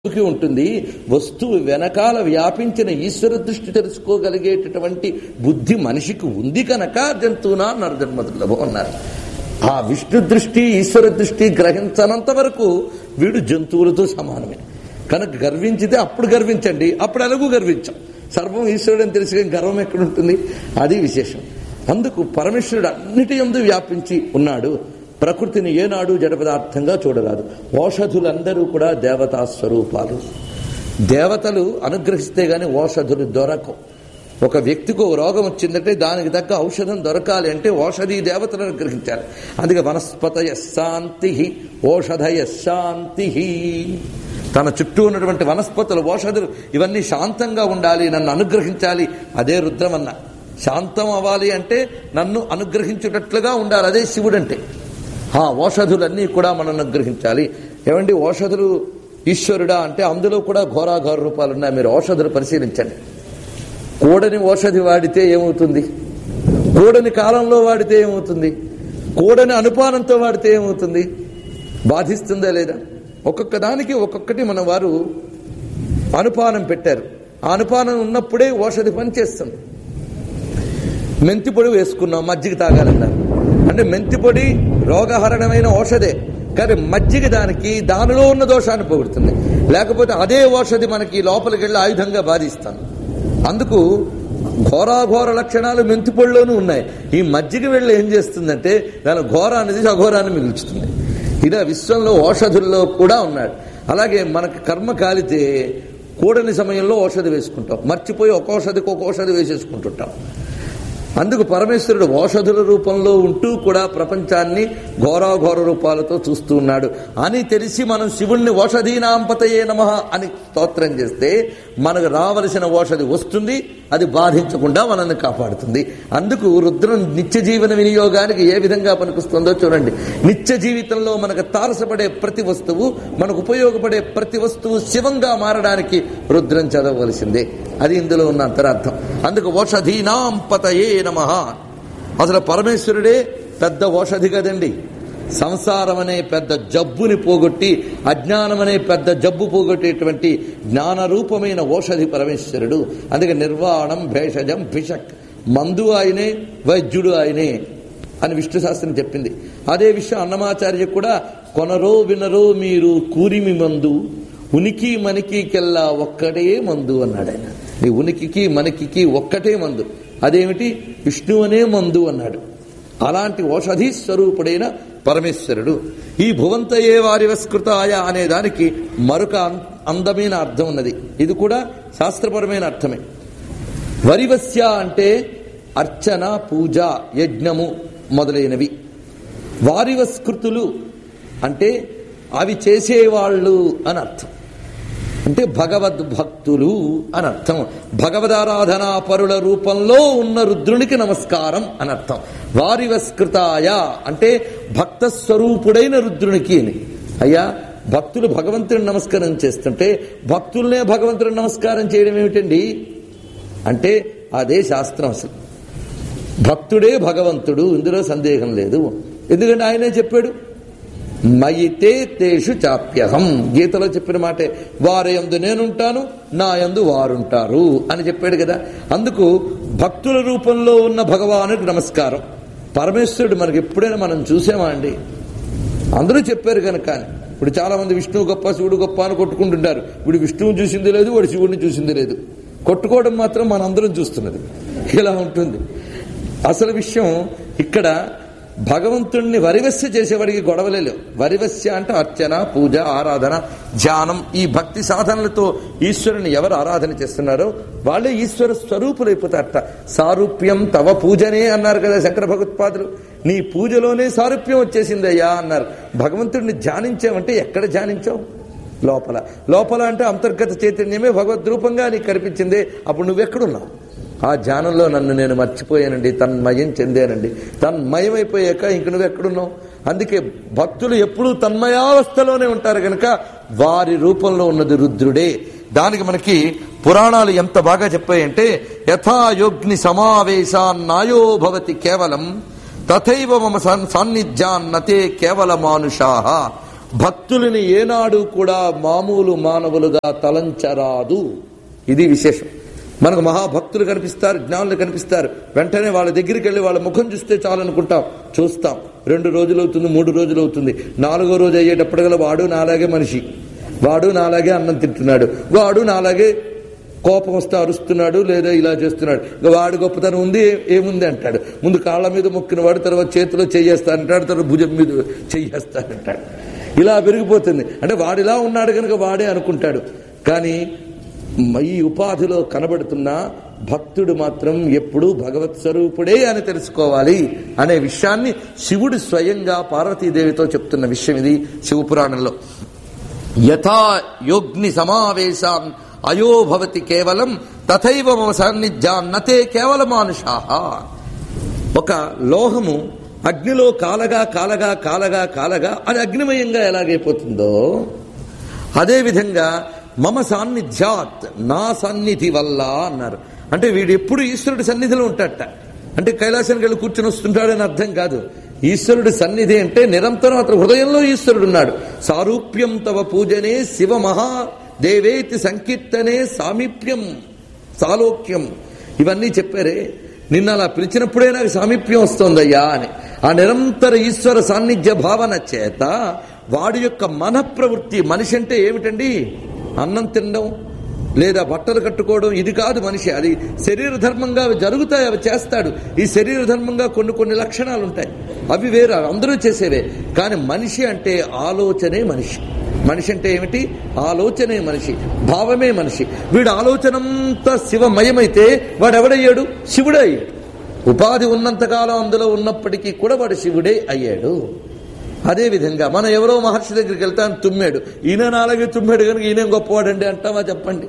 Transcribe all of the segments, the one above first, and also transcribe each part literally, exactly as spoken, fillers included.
ఉంటుంది. వస్తువు వెనకాల వ్యాపించిన ఈశ్వర దృష్టి తెలుసుకోగలిగేటటువంటి బుద్ధి మనిషికి ఉంది కనుక జంతువునా నరజన్మదుర్లభం అన్నారు. ఆ విష్ణు దృష్టి ఈశ్వర దృష్టి గ్రహించనంత వరకు వీడు జంతువులతో సమానమే. కనుక గర్వించితే అప్పుడు గర్వించండి, అప్పుడు ఎలాగూ గర్వించాం. సర్వం ఈశ్వరుడు అని తెలిసి గర్వం ఎక్కడుంటుంది? అది విశేషం. అందుకు పరమేశ్వరుడు అన్నిటి యందు వ్యాపించి ఉన్నాడు. ప్రకృతిని ఏనాడు జడ పదార్థంగా చూడరాదు. ఓషధులందరూ కూడా దేవతా స్వరూపాలు. దేవతలు అనుగ్రహిస్తే గాని ఓషధులు దొరకవు. ఒక వ్యక్తికి రోగం వచ్చిందంటే దానికి తగ్గ ఔషధం దొరకాలి అంటే ఓషధి దేవతలను అనుగ్రహించాలి. అందుకే వనస్పతయ శాంతి ఓషధయ శాంతి. తన చుట్టూ ఉన్నటువంటి వనస్పతులు ఓషధులు ఇవన్నీ శాంతంగా ఉండాలి, నన్ను అనుగ్రహించాలి. అదే రుద్రమన్న. శాంతం అవ్వాలి అంటే నన్ను అనుగ్రహించేటట్లుగా ఉండాలి. అదే శివుడంటే. ఆ ఓషధులన్నీ కూడా మనం అనుగ్రహించాలి. ఏమండి ఓషధులు ఈశ్వరుడా అంటే అందులో కూడా ఘోరాఘోర రూపాలు ఉన్నాయి. మీరు ఓషధులు పరిశీలించండి. కోడని ఓషధి వాడితే ఏమవుతుంది? కోడని కాలంలో వాడితే ఏమవుతుంది? కోడని అనుపానంతో వాడితే ఏమవుతుంది? బాధిస్తుందా లేదా? ఒక్కొక్క దానికి ఒక్కొక్కటి మన వారు అనుపానం పెట్టారు. ఆ అనుపానం ఉన్నప్పుడే ఓషధి పనిచేస్తుంది. మెంతి పొడి వేసుకున్నాం, మజ్జిగ తాగాలన్నారు. అంటే మెంతి పొడి రోగహరణమైన ఔషధే, కానీ మజ్జిగ దానికి దానిలో ఉన్న దోషాన్ని పోగొడుతుంది. లేకపోతే అదే ఔషధి మనకి లోపలికి వెళ్ళి ఆయుధంగా బాధిస్తాను. అందుకు ఘోరాఘోర లక్షణాలు మెంతి పొడిలోనూ ఉన్నాయి. ఈ మజ్జిగ వెళ్ళి ఏం చేస్తుందంటే దాని ఘోరాన్ని తీసి అఘోరాన్ని మిగుల్చుతుంది. ఇలా విశ్వంలో ఔషధుల్లో కూడా ఉన్నాడు. అలాగే మనకు కర్మ కాలితే కూడని సమయంలో ఔషధి వేసుకుంటాం, మర్చిపోయి ఒక ఔషధికి ఒక ఔషధి వేసేసుకుంటుంటాం. అందుకు పరమేశ్వరుడు ఓషధుల రూపంలో ఉంటూ కూడా ప్రపంచాన్ని ఘోరాఘోర రూపాలతో చూస్తూ ఉన్నాడు అని తెలిసి మనం శివుణ్ణి ఓషధీనాంపతయే నమః అని స్తోత్రం చేస్తే మనకు రావలసిన ఓషధి వస్తుంది. అది బాధించకుండా మనల్ని కాపాడుతుంది. అందుకు రుద్రం నిత్య జీవన వినియోగానికి ఏ విధంగా పనికొస్తుందో చూడండి. నిత్య జీవితంలో మనకు తారసపడే ప్రతి వస్తువు, మనకు ఉపయోగపడే ప్రతి వస్తువు శివంగా మారడానికి రుద్రం చదవవలసిందే. అది ఇందులో ఉన్న అంతరార్థం. అందుకు ఓషధీనాంపతయే నమః. అసలు పరమేశ్వరుడే పెద్ద ఓషధి కదండి. సంసారం అనే పెద్ద జబ్బుని పోగొట్టి అజ్ఞానం అనే పెద్ద జబ్బు పోగొట్టేటువంటి జ్ఞానరూపమైన ఓషధి పరమేశ్వరుడు. అందుకే నిర్వాణం భేషజం భిషక్. మందు ఆయనే, వైద్యుడు ఆయనే అని విష్ణు శాస్త్రం చెప్పింది. అదే విషయం అన్నమాచార్య కూడా కొనరో వినరో మీరు కూరిమి మందు ఉనికి మనకికెల్లా ఒక్కటే మందు అన్నాడు ఆయన. నీ ఉనికికి మనకికి ఒక్కటే మందు. అదేమిటి? విష్ణు అనే మందు అన్నాడు. అలాంటి ఓషధీ స్వరూపుడైన పరమేశ్వరుడు. ఈ భువంతయే వారివస్కృతాయ అనే దానికి మరొక అందమైన అర్థం ఉన్నది. ఇది కూడా శాస్త్రపరమైన అర్థమే. వరివస్య అంటే అర్చన, పూజ, యజ్ఞము మొదలైనవి. వారివస్కృతులు అంటే అవి చేసేవాళ్ళు అని అర్థం. అంటే భగవద్భక్తులు అని అర్థం. భగవదారాధనా పరుల రూపంలో ఉన్న రుద్రునికి నమస్కారం అని అర్థం. వారివస్కృతాయ అంటే భక్త స్వరూపుడైన రుద్రునికి అని. అయ్యా భక్తులు భగవంతుని నమస్కారం చేస్తుంటే భక్తులనే భగవంతుని నమస్కారం చేయడం ఏమిటండి అంటే అదే శాస్త్రం. అసలు భక్తుడే భగవంతుడు, ఇందులో సందేహం లేదు. ఎందుకంటే ఆయనే చెప్పాడు, మయితే తేషు చాప్యహం. గీతలో చెప్పిన మాటే, వారయందు నేనుంటాను, నా యందు వారుంటారు అని చెప్పాడు కదా. అందుకు భక్తుల రూపంలో ఉన్న భగవానుడికి నమస్కారం. పరమేశ్వరుడు మనకి ఎప్పుడైనా మనం చూసామా అండి? అందరూ చెప్పారు కనుక. ఇప్పుడు చాలా మంది విష్ణువు గొప్ప, శివుడు గొప్ప అని కొట్టుకుంటుంటారు. ఇప్పుడు విష్ణువుని చూసింది లేదు, వాడు శివుడిని చూసింది లేదు. కొట్టుకోవడం మాత్రం మనందరం చూస్తున్నది. ఇలా ఉంటుంది. అసలు విషయం ఇక్కడ భగవంతుణ్ణి వరివస్య చేసేవాడికి గొడవలేవు. వరివస్య అంటే అర్చన, పూజ, ఆరాధన, ధ్యానం, ఈ భక్తి సాధనలతో ఈశ్వరుని ఎవరు ఆరాధన చేస్తున్నారో వాళ్ళే ఈశ్వర స్వరూపులైపోతారట. సారూప్యం తవ పూజనే అన్నారు కదా శంకర భగవత్పాదులు. నీ పూజలోనే సారూప్యం వచ్చేసిందయ్యా అన్నారు. భగవంతుడిని ధ్యానించావంటే ఎక్కడ ధ్యానించావు? లోపల. లోపల అంటే అంతర్గత చైతన్యమే భగవద్రూపంగా నీకు కనిపించిందే. అప్పుడు నువ్వెక్కడున్నావు? ఆ ధ్యానంలో నన్ను నేను మర్చిపోయానండి, తన్మయం చెందానండి. తన్మయమైపోయాక ఇంక నువ్వు ఎక్కడున్నావు? అందుకే భక్తులు ఎప్పుడూ తన్మయావస్థలోనే ఉంటారు కనుక వారి రూపంలో ఉన్నది రుద్రుడే. దానికి మనకి పురాణాలు ఎంత బాగా చెప్పాయంటే, యథాయోగ్ని సమావేశాన్నాయో భవతి కేవలం తథైవ మమ సాన్నిధ్యాన్నతే కేవల మానుషాః. భక్తులని ఏనాడు కూడా మామూలు మానవులుగా తలంచరాదు. ఇది విశేషం. మనకు మహాభక్తులు కనిపిస్తారు, జ్ఞానులు కనిపిస్తారు, వెంటనే వాళ్ళ దగ్గరికి వెళ్ళి వాళ్ళ ముఖం చూస్తే చాలనుకుంటాం. చూస్తాం, రెండు రోజులు అవుతుంది, మూడు రోజులు అవుతుంది, నాలుగో రోజు అయ్యేటప్పటికల్లా వాడు నాలాగే మనిషి, వాడు నాలాగే అన్నం తింటున్నాడు, వాడు నాలాగే కోపం వస్తే అరుస్తున్నాడు లేదా ఇలా చేస్తున్నాడు, వాడు గొప్పతనం ఉంది ఏముంది అంటాడు. ముందు కాళ్ళ మీద మొక్కిన వాడు తర్వాత చేతిలో చెయ్యేస్తానంటాడు, తర్వాత భుజం మీద చెయ్యేస్తానంటాడు. ఇలా పెరిగిపోతుంది. అంటే వాడిలా ఉన్నాడు కనుక వాడే అనుకుంటాడు. కానీ ఈ ఉపాధిలో కనబడుతున్న భక్తుడు మాత్రం ఎప్పుడూ భగవత్ స్వరూపుడే అని తెలుసుకోవాలి అనే విషయాన్ని శివుడు స్వయంగా పార్వతీదేవితో చెప్తున్న విషయం ఇది శివపురాణంలో. యథా యోగ్ని సమావేశాన్ అయోభవతి కేవలం తథైవ మమ సాన్నిధ్యాన్నతే కేవలమానుషాః. ఒక లోహము అగ్నిలో కాలగా కాలగా కాలగా కాలగా అది అగ్నిమయంగా ఎలాగైపోతుందో అదేవిధంగా మమ సాన్నిధ్యాత్, నా సన్నిధి వల్ల అన్నారు. అంటే వీడు ఎప్పుడు ఈశ్వరుడి సన్నిధిలో ఉంటాడట. అంటే కైలాసానికి వెళ్ళి కూర్చుని వస్తుంటాడని అర్థం కాదు. ఈశ్వరుడి సన్నిధి అంటే నిరంతరం అతను హృదయంలో ఈశ్వరుడు ఉన్నాడు. సారూప్యం తవ పూజనే శివ మహా దేవేతి సంకీర్తనే సామీప్యం సాలోక్యం ఇవన్నీ చెప్పారే. నిన్న అలా పిలిచినప్పుడే నాకు సామీప్యం వస్తోందయ్యా అని. ఆ నిరంతర ఈశ్వర సాన్నిధ్య భావన చేత వాడి యొక్క మన ప్రవృత్తి, మనిషి అంటే ఏమిటండి? అన్నం తినడం లేదా బట్టలు కట్టుకోవడం ఇది కాదు మనిషి. అది శరీర ధర్మంగా అవి జరుగుతాయి, అవి చేస్తాడు. ఈ శరీర ధర్మంగా కొన్ని కొన్ని లక్షణాలు ఉంటాయి, అవి వేరు, అందరూ చేసేవే. కానీ మనిషి అంటే ఆలోచనే మనిషి. మనిషి అంటే ఏమిటి? ఆలోచనే మనిషి, భావమే మనిషి. వీడు ఆలోచనంతా శివమయమైతే వాడు ఎవడయ్యాడు? శివుడే అయ్యాడు. ఉపాధి ఉన్నంతకాలం అందులో ఉన్నప్పటికీ కూడా వాడు శివుడే అయ్యాడు. అదేవిధంగా మనం ఎవరో మహర్షి దగ్గరికి వెళ్తాను, తుమ్మాడు, ఈయన నాలుగే తుమ్మాడు కనుక ఈయన గొప్పవాడండి అంటావా? చెప్పండి.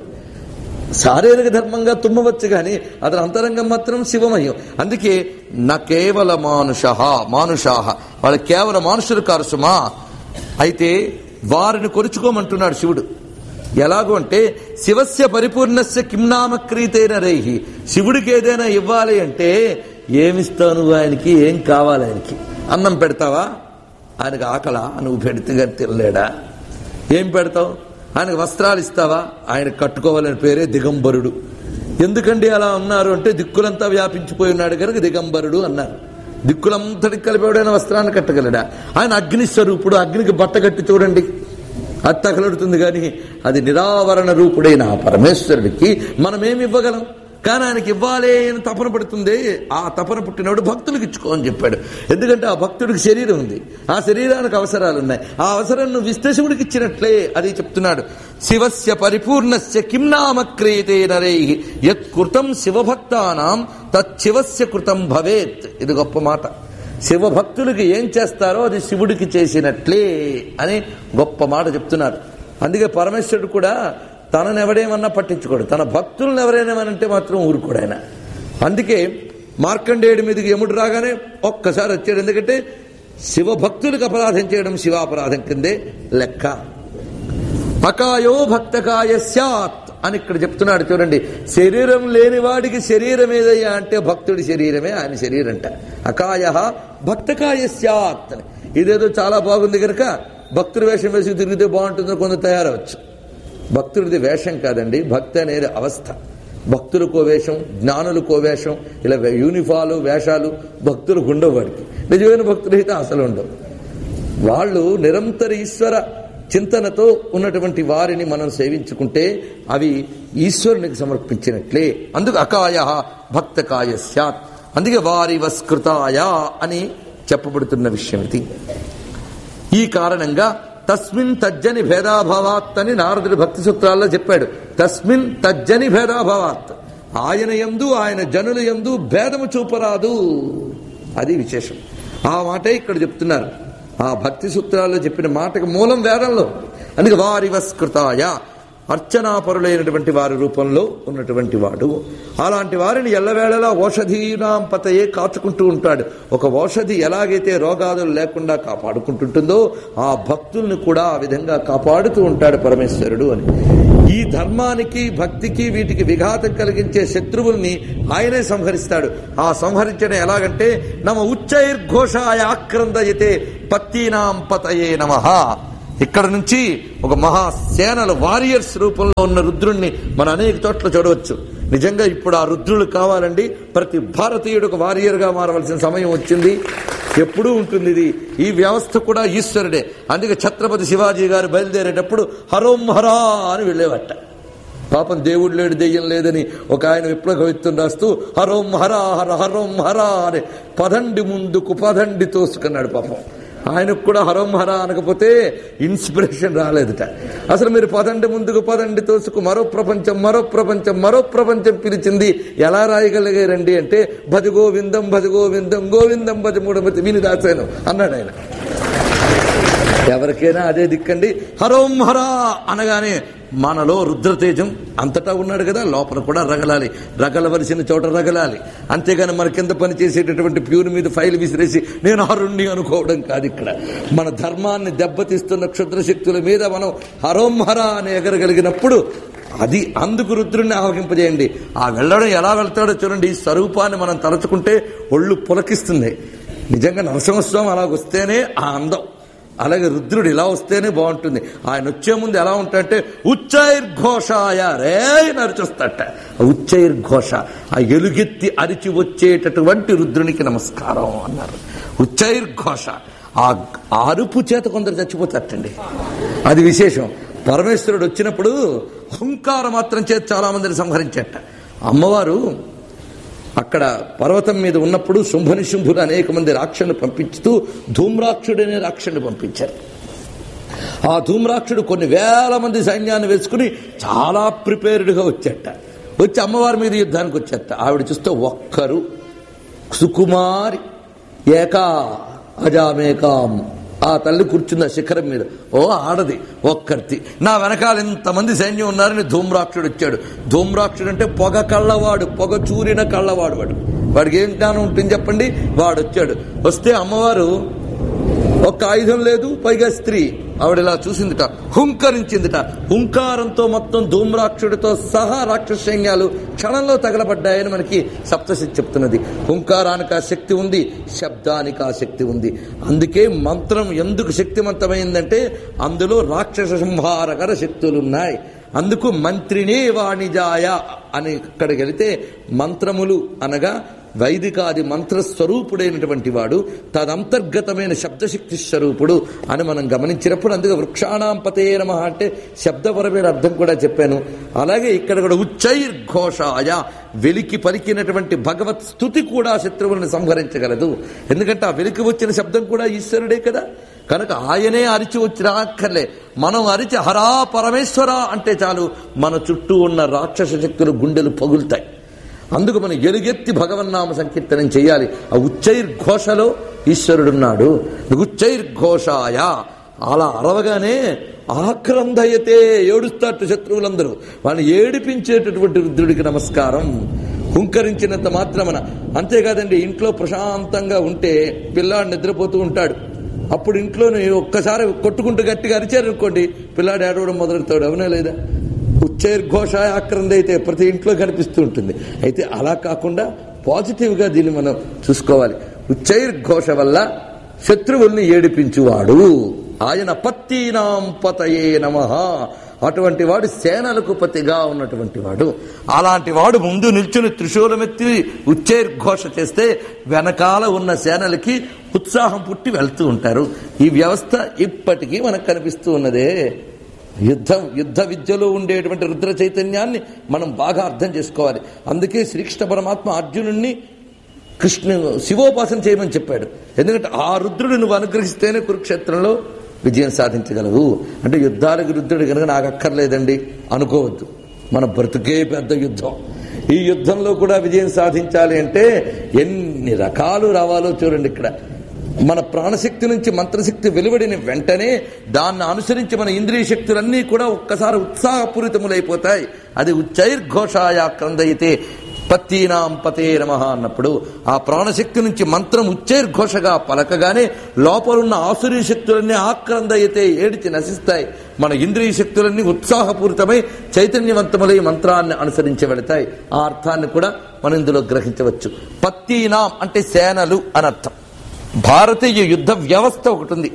శారీరక ధర్మంగా తుమ్మవచ్చు కానీ అతని అంతరంగం మాత్రం శివమయం. అందుకే నా కేవల మానుష మానుషాహ వాళ్ళు కేవలం మానుషులు కారు సుమా. అయితే వారిని కొరుచుకోమంటున్నాడు శివుడు. ఎలాగో అంటే శివస్య పరిపూర్ణస్య కింనామక్రీతేన రైహి. శివుడికి ఏదైనా ఇవ్వాలి అంటే ఏమిస్తావు నువ్వు? ఆయనకి ఏం కావాలి? ఆయనకి అన్నం పెడతావా? ఆయనకు ఆకలా? నువ్వు పెడితే కానీ తినలేడా? ఏం పెడతావు? ఆయనకు వస్త్రాలు ఇస్తావా? ఆయన కట్టుకోవాలని పేరే దిగంబరుడు. ఎందుకండి అలా ఉన్నారు అంటే దిక్కులంతా వ్యాపించిపోయి ఉన్నాడు కనుక దిగంబరుడు అన్నారు. దిక్కులంతటికి కలిపేవాడైన వస్త్రాన్ని కట్టగలడా? ఆయన అగ్నిస్వరూపుడు, అగ్నికి బట్ట కట్టి చూడండి, అది తగలడుతుంది. కానీ అది నిరావరణ రూపుడైన ఆ పరమేశ్వరుడికి మనమేమి ఇవ్వగలం? కానీ ఆయనకి ఇవ్వాలి అని తపన పడుతుంది. ఆ తపన పుట్టినప్పుడు భక్తులకు ఇచ్చుకో అని చెప్పాడు. ఎందుకంటే ఆ భక్తుడికి శరీరం ఉంది, ఆ శరీరానికి అవసరాలు ఉన్నాయి. ఆ అవసరం నువ్వు ఇస్తే శివుడికి ఇచ్చినట్లే. అది చెప్తున్నాడు. శివస్య పరిపూర్ణస్య కిం నామక్రియతే నరైః యత్ కృతం శివభక్తానాం తచ్చివస్య కృతం భవేత్. ఇది గొప్ప మాట. శివభక్తులకి ఏం చేస్తారో అది శివుడికి చేసినట్లే అని గొప్ప మాట చెప్తున్నారు. అందుకే పరమేశ్వరుడు కూడా తనను ఎవడేమన్నా పట్టించుకోడు, తన భక్తులను ఎవరైనామనంటే మాత్రం ఊరుకోడు ఆయన. అందుకే మార్కండేయుడి మీదకి యముడు రాగానే ఒక్కసారి వచ్చాడు. ఎందుకంటే శివభక్తులకు అపరాధం చేయడం శివాపరాధం కిందే లెక్క. అకాయో భక్తకాయ స్యాత్ అని ఇక్కడ చెప్తున్నాడు. చూడండి, శరీరం లేని వాడికి శరీరం ఏదయ్యా అంటే భక్తుడి శరీరమే ఆయన శరీరం అంట. అకాయ భక్తకాయ స్యాత్ అని. ఇదేదో చాలా బాగుంది కనుక భక్తుడి వేషం వేసి తిరిగితే బాగుంటుందో కొంత తయారవచ్చు. భక్తుడిది వేషం కాదండి, భక్తి అనేది అవస్థ. భక్తులకో వేషం, జ్ఞానులకో వేషం, ఇలా యూనిఫాలు వేషాలు భక్తులకు ఉండవు. వాడికి నిజమైన భక్తులైతే అసలు ఉండవు. వాళ్ళు నిరంతర ఈశ్వర చింతనతో ఉన్నటువంటి వారిని మనం సేవించుకుంటే అవి ఈశ్వరునికి సమర్పించినట్లే. అందుకు అకాయ భక్తకాయ స్యాత్. అందుకే వారి వస్కృతాయ అని చెప్పబడుతున్న విషయం ఇది. ఈ కారణంగా తస్మిన్ తజ్జని భేదాభావాత్ అని నారదుడు భక్తి సూత్రాల్లో చెప్పాడు. తస్మిన్ తజ్జని భేదాభావాత్, ఆయన యందు ఆయన జనుల యందు భేదము చూపరాదు. అది విశేషం. ఆ మాటే ఇక్కడ చెప్తున్నారు. ఆ భక్తి సూత్రాల్లో చెప్పిన మాటకు మూలం వేదంలో. అందుకే వారి వస్కృతాయ, అర్చనాపరులైనటువంటి వారి రూపంలో ఉన్నటువంటి వాడు. అలాంటి వారిని ఎల్లవేళలా ఓషధీనాం పతయే కాచుకుంటూ ఉంటాడు. ఒక ఓషధి ఎలాగైతే రోగాదులు లేకుండా కాపాడుకుంటుంటుందో ఆ భక్తుల్ని కూడా ఆ విధంగా కాపాడుతూ ఉంటాడు పరమేశ్వరుడు అని. ఈ ధర్మానికి భక్తికి వీటికి విఘాతం కలిగించే శత్రువుల్ని ఆయనే సంహరిస్తాడు. ఆ సంహరించడం ఎలాగంటే నమ ఉచ్చైర్ఘోషాయ ఆక్రందయతే పత్తీనాం పతయే నమః. ఇక్కడ నుంచి ఒక మహాసేనల వారియర్స్ రూపంలో ఉన్న రుద్రుణ్ణి మనం అనేక చోట్ల చూడవచ్చు. నిజంగా ఇప్పుడు ఆ రుద్రులు కావాలండి. ప్రతి భారతీయుడు ఒక వారియర్ గా మారవలసిన సమయం వచ్చింది. ఎప్పుడూ ఉంటుంది ఇది. ఈ వ్యవస్థ కూడా ఈశ్వరుడే. అందుకే ఛత్రపతి శివాజీ గారు బయలుదేరేటప్పుడు హరోం హరా అని వెళ్ళేవట. పాపం దేవుడు లేడు, దెయ్యం లేదని ఒక ఆయన విప్లవ కవిత్వం రాస్తూ హరోం హరా హర హరోం హరా అని పదండి ముందుకు పదండి తోసుకున్నాడు. పాపం ఆయనకు కూడా హరోం హరా అనకపోతే ఇన్స్పిరేషన్ రాలేదుట. అసలు మీరు పదండి ముందుకు పదండి తోసుకు మరో ప్రపంచం మరో ప్రపంచం మరో ప్రపంచం పిలిచింది ఎలా రాయగలిగారండి అంటే భజ గోవిందం భజ గోవిందం గోవిందం భజ మూఢమతి విని దాచాను అన్నాడు ఆయన. ఎవరికైనా అదే దిక్కండి. హరోం హరా అనగానే మనలో రుద్రతేజం అంతటా ఉన్నాడు కదా, లోపల కూడా రగలాలి. రగలవలసిన చోట రగలాలి. అంతేగాని మన కింద పని చేసేటటువంటి ప్యూర్ మీద ఫైల్ విసిరేసి నేను హరుణ్ణి అనుకోవడం కాదు. ఇక్కడ మన ధర్మాన్ని దెబ్బతీస్తున్న క్షుద్రశక్తుల మీద మనం హరోం హరా అని ఎగరగలిగినప్పుడు అది అందుకు రుద్రుణ్ణి ఆవహింపజేయండి. ఆ వెళ్ళడం ఎలా వెళ్తాడో చూడండి. ఈ స్వరూపాన్ని మనం తలచుకుంటే ఒళ్ళు పులకిస్తుంది. నిజంగా నరసింహస్వామి అలాగొస్తేనే ఆ అందం, అలాగే రుద్రుడు ఇలా వస్తేనే బాగుంటుంది. ఆయన వచ్చే ముందు ఎలా ఉంటాయంటే ఉచ్చైర్ఘోషాయ రే నరిచొస్తట. ఉచ్చైర్ఘోష ఆ ఎలుగెత్తి అరిచి వచ్చేటటువంటి రుద్రునికి నమస్కారం అన్నారు. ఉచ్చైర్ఘోష ఆ అరుపు చేత కొందరు చచ్చిపోతారటండి. అది విశేషం. పరమేశ్వరుడు వచ్చినప్పుడు హుంకార మాత్రం చేత చాలా మందిని సంహరించేట. అమ్మవారు అక్కడ పర్వతం మీద ఉన్నప్పుడు శుంభనిశుంభులు అనేక మంది రాక్షసులు పంపించుతూ ధూమ్రాక్షుడనే రాక్షసుని పంపించారు. ఆ ధూమ్రాక్షుడు కొన్ని వేల మంది సైన్యాన్ని వేసుకుని చాలా ప్రిపేర్డ్గా వచ్చేట. వచ్చి అమ్మవారి మీద యుద్ధానికి వచ్చేట. ఆవిడ చూస్తే ఒక్కరు సుకుమారి ఏకా అజామేకాం ఆ తల్లి కూర్చుంది ఆ శిఖరం మీద. ఓ ఆడది ఒక్కర్తి. నా వెనకాల ఇంతమంది సైన్యం ఉన్నారని ధూమ్రాక్షుడు వచ్చాడు. ధూమ్రాక్షుడు అంటే పొగ కళ్ళవాడు, పొగ చూరిన కళ్ళవాడు. వాడు వాడికి ఏం జ్ఞానం ఉంటుంది చెప్పండి. వాడు వచ్చాడు. వస్తే అమ్మవారు ఒక్క ఆయుధం లేదు, పైగా స్త్రీ. ఆవిడ ఇలా చూసిందిట, హుంకరించిందిట. హుంకారంతో మొత్తం ధూమ్రాక్షుడితో సహా రాక్షస సైన్యాలు క్షణంలో తగలబడ్డాయని మనకి సప్తశతి చెప్తున్నది. హుంకారానికి ఆ శక్తి ఉంది, శబ్దానికి ఆ శక్తి ఉంది. అందుకే మంత్రం ఎందుకు శక్తివంతమైందంటే అందులో రాక్షస సంహారకర శక్తులున్నాయి. అందుకు మంత్రినే వాణిజాయ అని ఇక్కడికి వెళితే మంత్రములు అనగా వైదికాది మంత్రస్వరూపుడైనటువంటి వాడు తదంతర్గతమైన శబ్దశక్తి స్వరూపుడు అని మనం గమనించినప్పుడు అందుకే వృక్షాణాం పతే నమః అంటే శబ్దపరమైన అర్థం కూడా చెప్పాను. అలాగే ఇక్కడ కూడా ఉచ్చైర్ఘోషాయ వెలికి పలికినటువంటి భగవత్ స్తుతి కూడా శత్రువులను సంహరించగలదు. ఎందుకంటే ఆ వెలికి వచ్చిన శబ్దం కూడా ఈశ్వరుడే కదా. కనుక ఆయనే అరిచి వచ్చి రాక్కర్లే. మనం అరిచి హరా పరమేశ్వర అంటే చాలు మన చుట్టూ ఉన్న రాక్షస శక్తులు గుండెలు పగులుతాయి. అందుకు మనం ఎలుగెత్తి భగవన్నామ సంకీర్తనం చేయాలి. ఆ ఉచ్చైర్ఘోషలో ఈశ్వరుడున్నాడు. ఉచ్చైర్ఘోషాయ అలా అరవగానే ఆక్రందయతే ఏడుస్తారట శత్రువులందరూ. వాళ్ళని ఏడిపించేటటువంటి రుద్రుడికి నమస్కారం. హుంకరించినంత మాత్రమన. అంతేకాదండి, ఇంట్లో ప్రశాంతంగా ఉంటే పిల్లాడు నిద్రపోతూ ఉంటాడు. అప్పుడు ఇంట్లోనే ఒక్కసారి కొట్టుకుంటూ గట్టిగా అరిచారనుకోండి, పిల్లాడు ఏడవడం మొదలెడతాడు. అవునా లేదా? ఉచ్చైర్ఘోష ఆక్రంద అయితే ప్రతి ఇంట్లో కనిపిస్తూ ఉంటుంది. అయితే అలా కాకుండా పాజిటివ్ గా దీన్ని మనం చూసుకోవాలి. ఉచ్చైర్ఘోష వల్ల శత్రువుల్ని ఏడిపించువాడు ఆయన. పత్తీనాం పతయే నమః అటువంటి వాడు సేనలకు పతిగా ఉన్నటువంటి వాడు. అలాంటి వాడు ముందు నిల్చుని త్రిశూలమెత్తి ఉచ్చైర్ఘోష చేస్తే వెనకాల ఉన్న సేనలకి ఉత్సాహం పుట్టి వెళ్తూ ఉంటారు. ఈ వ్యవస్థ ఇప్పటికీ మనకు కనిపిస్తూ ఉన్నదే. యుద్ధం యుద్ధ విద్యలో ఉండేటువంటి రుద్ర చైతన్యాన్ని మనం బాగా అర్థం చేసుకోవాలి. అందుకే శ్రీకృష్ణ పరమాత్మ అర్జునుడిని కృష్ణ శివోపాసన చేయమని చెప్పాడు. ఎందుకంటే ఆ రుద్రుడు నువ్వు అనుగ్రహిస్తేనే కురుక్షేత్రంలో విజయం సాధించగలవు. అంటే యుద్ధాలకు రుద్రుడు కనుక నాకు అక్కర్లేదండి అనుకోవద్దు. మన బ్రతుకే పెద్ద యుద్ధం. ఈ యుద్ధంలో కూడా విజయం సాధించాలి అంటే ఎన్ని రకాలు రావాలో చూడండి. ఇక్కడ మన ప్రాణశక్తి నుంచి మంత్రశక్తి వెలువడిన వెంటనే దాన్ని అనుసరించి మన ఇంద్రియ శక్తులన్నీ కూడా ఒక్కసారి ఉత్సాహపూరితములైపోతాయి. అది ఉచ్చైర్ఘోషాయ క్రందయితే పత్తీనాం పతే నమః అన్నప్పుడు ఆ ప్రాణశక్తి నుంచి మంత్రం ఉచ్చైర్ఘోషగా పలకగానే లోపలున్న ఆసురీ శక్తులన్నీ ఆక్రందయితే ఏడిచి నశిస్తాయి. మన ఇంద్రియ శక్తులన్నీ ఉత్సాహపూరితమై చైతన్యవంతములై మంత్రాన్ని అనుసరించి వెళతాయి. ఆ అర్థాన్ని కూడా మనం ఇందులో గ్రహించవచ్చు. పత్తీనాం అంటే సేనలు అనర్థం. భారతీయ యుద్ధ వ్యవస్థ ఒకటి ఉంది.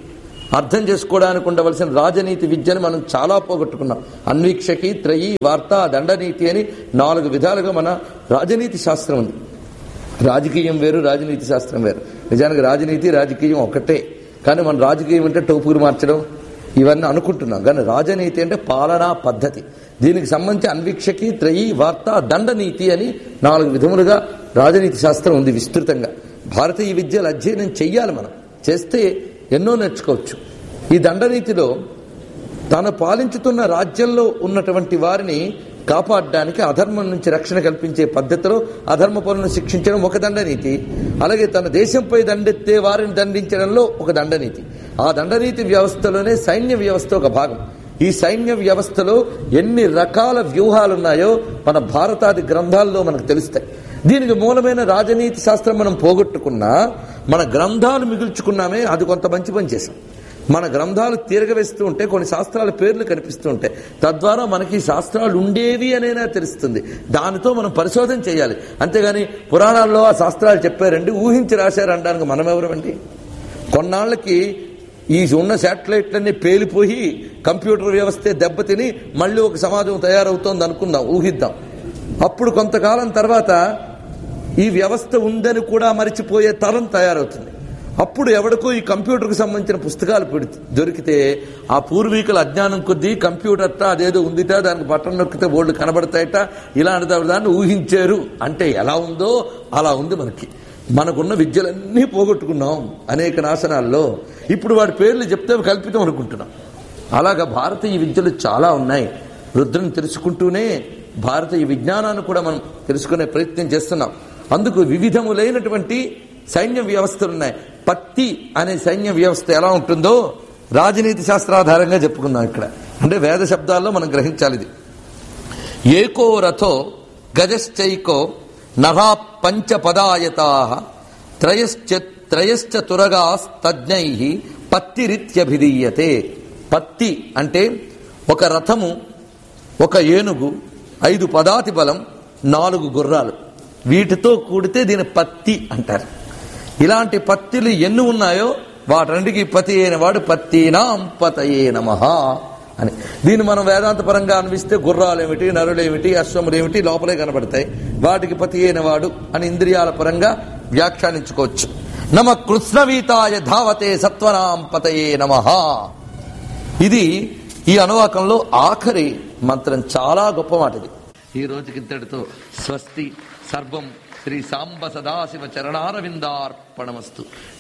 అర్థం చేసుకోవడానికి ఉండవలసిన రాజనీతి విద్యను మనం చాలా పోగొట్టుకున్నాం. అన్వీక్షకి, త్రయీ, వార్త, దండనీతి అని నాలుగు విధాలుగా మన రాజనీతి శాస్త్రం ఉంది. రాజకీయం వేరు, రాజనీతి శాస్త్రం వేరు. నిజానికి రాజనీతి రాజకీయం ఒకటే. కానీ మన రాజకీయం అంటే టోపులు మార్చడం ఇవన్నీ అనుకుంటున్నాం. కానీ రాజనీతి అంటే పాలనా పద్ధతి. దీనికి సంబంధించి అన్వీక్షకి, త్రయీ, వార్త, దండనీతి అని నాలుగు విధములుగా రాజనీతి శాస్త్రం ఉంది విస్తృతంగా. భారతీయ విద్యలు అధ్యయనం చెయ్యాలి. మనం చేస్తే ఎన్నో నేర్చుకోవచ్చు. ఈ దండనీతిలో తాను పాలించుతున్న రాజ్యంలో ఉన్నటువంటి వారిని కాపాడడానికి, అధర్మం నుంచి రక్షణ కల్పించే పద్ధతిలో అధర్మ పనులను శిక్షించడం ఒక దండనీతి. అలాగే తన దేశంపై దండెత్తే వారిని దండించడంలో ఒక దండనీతి. ఆ దండనీతి వ్యవస్థలోనే సైన్య వ్యవస్థ ఒక భాగం. ఈ సైన్య వ్యవస్థలో ఎన్ని రకాల వ్యూహాలున్నాయో మన భారతాది గ్రంథాల్లో మనకు తెలుస్తాయి. దీనికి మూలమైన రాజనీతి శాస్త్రం మనం పోగొట్టుకున్నా మన గ్రంథాలు మిగుల్చుకున్నామే, అది కొంత మంచి పని చేశాం. మన గ్రంథాలు తిరగవేస్తూ ఉంటే కొన్ని శాస్త్రాల పేర్లు కనిపిస్తూ ఉంటాయి. తద్వారా మనకి శాస్త్రాలు ఉండేవి అనేనా తెలుస్తుంది. దానితో మనం పరిశోధన చేయాలి. అంతేగాని పురాణాల్లో ఆ శాస్త్రాలు చెప్పారండి, ఊహించి రాశారు అనడానికి మనం ఎవరమండి? కొన్నాళ్ళకి ఈ ఉన్న శాటిలైట్లన్నీ పేలిపోయి కంప్యూటర్ వ్యవస్థే దెబ్బతిని మళ్ళీ ఒక సమాజం తయారవుతోంది అనుకుందాం, ఊహిద్దాం. అప్పుడు కొంతకాలం తర్వాత ఈ వ్యవస్థ ఉందని కూడా మరిచిపోయే తరం తయారవుతుంది. అప్పుడు ఎవడికో ఈ కంప్యూటర్కి సంబంధించిన పుస్తకాలు దొరికితే ఆ పూర్వీకుల అజ్ఞానం కొద్దీ కంప్యూటర్ట అదేదో ఉందిట, దానికి బటన్ నొక్కితే బోర్డు కనబడతాయట, ఇలాంటి దాన్ని ఊహించారు. అంటే ఎలా ఉందో అలా ఉంది మనకి. మనకున్న విద్యలన్నీ పోగొట్టుకున్నాం అనేక నాశనాల్లో. ఇప్పుడు వాడి పేర్లు చెప్తే కల్పితం అనుకుంటున్నాం. అలాగా భారతీయ విద్యలు చాలా ఉన్నాయి. రుద్రని తెలుసుకుంటూనే భారతీయ విజ్ఞానాన్ని కూడా మనం తెలుసుకునే ప్రయత్నం చేస్తున్నాం. అందుకు వివిధములైనటువంటి సైన్య వ్యవస్థలు ఉన్నాయి. పత్తి అనే సైన్య వ్యవస్థ ఎలా ఉంటుందో రాజనీతి శాస్త్రాధారంగా చెప్పుకుందాం. ఇక్కడ అంటే వేద శబ్దాల్లో మనం గ్రహించాలి. ఇది ఏకో రథో గజశ్చైకో నరా పంచ పదాయతా త్రయశ్చ త్రయశ్చ తురగాస్తజ్ఞై పత్తిరిత్యభిధీయతే. పత్తి అంటే ఒక రథము, ఒక ఏనుగు, ఐదు పదాతి బలం, నాలుగు గుర్రాలు, వీటితో కూడితే దీని పత్తి అంటారు. ఇలాంటి పత్తిలు ఎన్ని ఉన్నాయో వాటన్నిటికీ పతి అయిన వాడు పత్తీనాం పతయే నమః అని. దీన్ని మనం వేదాంత పరంగా అనిపిస్తే గుర్రాలేమిటి, నరులేమిటి, అశ్వములేమిటి లోపలే కనబడతాయి. వాటికి పతి అయిన వాడు అని ఇంద్రియాల పరంగా వ్యాఖ్యానించుకోవచ్చు. నమ కృష్ణవీతాయ ధావతే సత్వనాం పతయే నమః. ఇది ఈ అనువాకంలో ఆఖరి మంత్రం. చాలా గొప్ప మాట ఇది. ఈ రోజుకి ఇంతటితో స్వస్తి. సర్వం శ్రీ సాంబ సదాశివ చరణారవిందార్పణమస్తు.